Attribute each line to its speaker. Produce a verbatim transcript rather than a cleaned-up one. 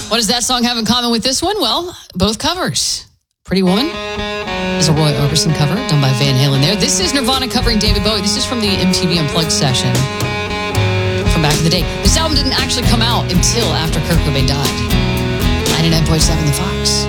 Speaker 1: What does that song have in common with this one? Well, both covers. Pretty Woman is a Roy Orbison cover done by Van Halen there. This is Nirvana covering David Bowie. This is from the M T V Unplugged session from back in the day. This album didn't actually come out until after Kurt Cobain died. ninety-nine point seven The Fox.